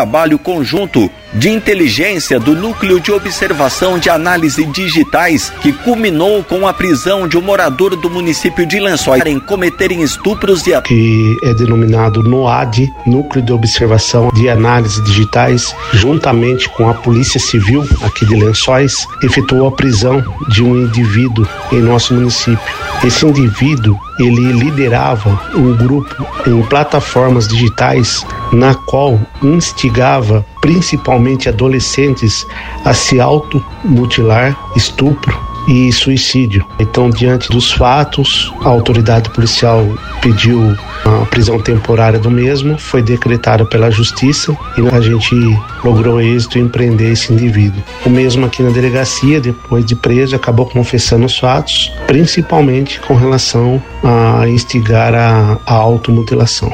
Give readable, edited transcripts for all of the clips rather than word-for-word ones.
trabalho conjunto de inteligência do Núcleo de Observação de Análise Digitais, que culminou com a prisão de um morador do município de Lençóis em cometerem estupros e que é denominado NOAD, Núcleo de Observação de Análise Digitais, juntamente com a Polícia Civil aqui de Lençóis, efetuou a prisão de um indivíduo em nosso município. Esse indivíduo, ele liderava um grupo em plataformas digitais na qual instigava principalmente adolescentes a se automutilar, estupro e suicídio. Então, diante dos fatos, a autoridade policial pediu a prisão temporária do mesmo, foi decretada pela justiça e a gente logrou êxito em prender esse indivíduo. O mesmo aqui na delegacia, depois de preso, acabou confessando os fatos, principalmente com relação a instigar a automutilação.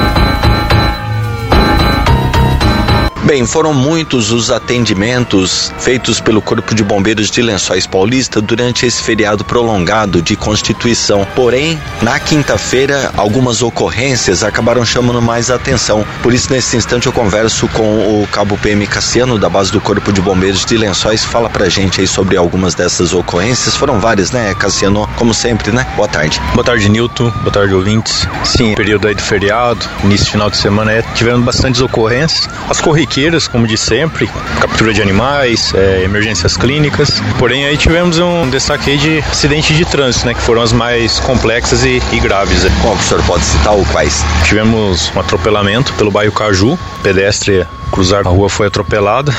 Bem, foram muitos os atendimentos feitos pelo Corpo de Bombeiros de Lençóis Paulista durante esse feriado prolongado de Constituição. Porém, na quinta-feira, algumas ocorrências acabaram chamando mais atenção. Por isso, nesse instante, eu converso com o Cabo PM Cassiano, da base do Corpo de Bombeiros de Lençóis. Fala pra gente aí sobre algumas dessas ocorrências. Foram várias, né, Cassiano? Como sempre, né? Boa tarde. Boa tarde, Nilton. Boa tarde, ouvintes. Sim, período aí do feriado, início final de semana, tivemos bastantes ocorrências. As corriqueiras, como de sempre, captura de animais, emergências clínicas. Porém, aí tivemos um destaque aí de acidente de trânsito, né, que foram as mais complexas e graves. Como o senhor pode citar ou quais? Tivemos um atropelamento pelo bairro Caju, pedestre cruzar a rua foi atropelada,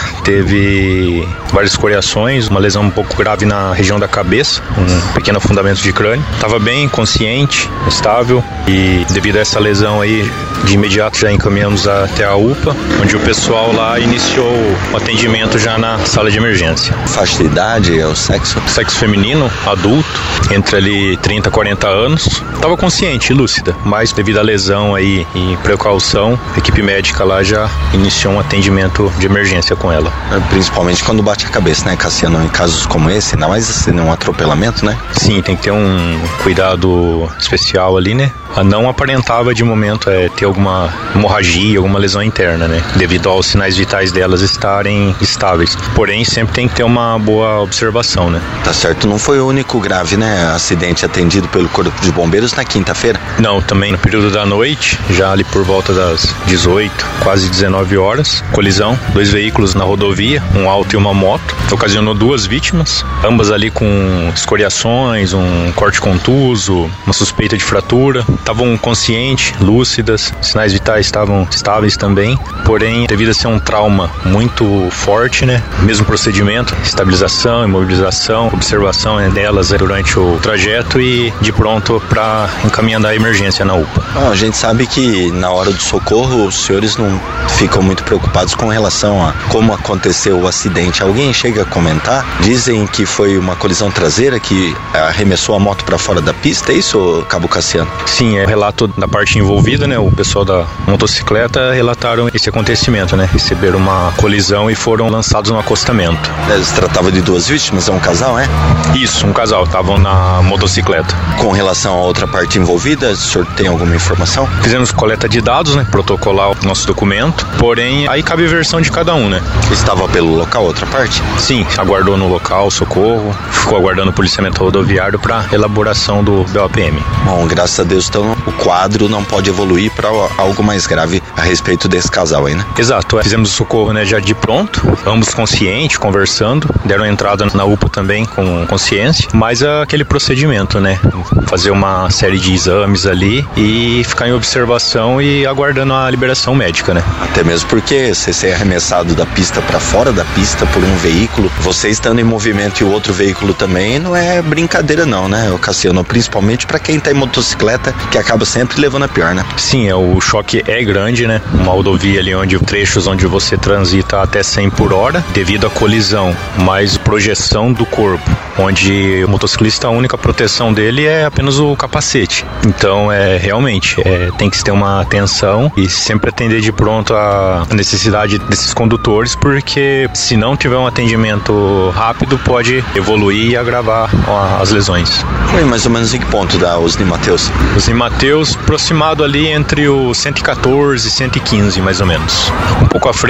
teve várias escoriações, uma lesão um pouco grave na região da cabeça, um pequeno afundamento de crânio. Estava bem, consciente, estável, e devido a essa lesão aí, de imediato já encaminhamos até a UPA, onde o pessoal lá iniciou o atendimento já na sala de emergência. Faixa de idade, o sexo? Sexo feminino, adulto, entre ali 30 a 40 anos. Estava consciente, lúcida, mas devido à lesão aí e precaução, a equipe médica lá já iniciou um atendimento de emergência com ela. Principalmente quando bate a cabeça, né, Cassiano? Em casos como esse, ainda mais assim, um atropelamento, né? Sim, tem que ter um cuidado especial ali, né? Não aparentava de momento ter alguma hemorragia, alguma lesão interna, né? Devido aos sinais vitais delas estarem estáveis. Porém, sempre tem que ter uma boa observação, né? Tá certo, não foi o único grave, né, acidente atendido pelo Corpo de Bombeiros na quinta-feira? Não, também no período da noite, já ali por volta das 18, quase 19 horas, colisão, 2 veículos na rodovia, um auto e uma moto, ocasionou 2 vítimas, ambas ali com escoriações, um corte contuso, uma suspeita de fratura. Estavam conscientes, lúcidas, sinais vitais estavam estáveis também, porém, devido a ser um trauma muito forte, né? Mesmo procedimento, estabilização, imobilização, observação delas durante o trajeto e de pronto para encaminhar a emergência na UPA. A gente sabe que na hora do socorro os senhores não ficam muito preocupados com relação a como aconteceu o acidente. Alguém chega a comentar? Dizem que foi uma colisão traseira que arremessou a moto para fora da pista, é isso, Cabo Cassiano? Sim, é relato da parte envolvida, né? O pessoal da motocicleta relataram esse acontecimento, né? Receberam uma colisão e foram lançados no acostamento. Se tratava de 2 vítimas, é um casal, é? Isso, um casal, estavam na motocicleta. Com relação a outra parte envolvida, o senhor tem alguma informação? Fizemos coleta de dados, né? Protocolar o nosso documento, porém, aí cabe a versão de cada um, né? Estava pelo local, outra parte? Sim, aguardou no local, socorro, ficou aguardando o policiamento rodoviário para elaboração do BOPM. Bom, graças a Deus, então, o quadro não pode evoluir para algo mais grave a respeito desse casal aí, né? Exato, fizemos o socorro, né, já de pronto, ambos conscientes, conversando, deram entrada na UPA também com consciência, mas aquele procedimento, né, fazer uma série de exames ali e ficar em observação e aguardando a liberação médica, né? Até mesmo porque você ser arremessado da pista para fora da pista por um veículo, você estando em movimento e o outro veículo também, não é brincadeira não, né, Cassiano? Principalmente para quem tá em motocicleta, que acaba sempre levando a pior, né? Sim, o choque é grande, né? Uma rodovia ali onde trechos onde você transita até 100 por hora, devido à colisão, mais projeção do corpo, onde o motociclista, a única proteção dele é apenas o capacete. Então, realmente, tem que ter uma atenção e sempre atender de pronto a necessidade desses condutores, porque se não tiver um atendimento rápido, pode evoluir e agravar as lesões. Foi mais ou menos em que ponto da Osni Mateus? Osni Mateus, aproximado ali entre o 114 e 115, mais ou menos. Um pouco à frente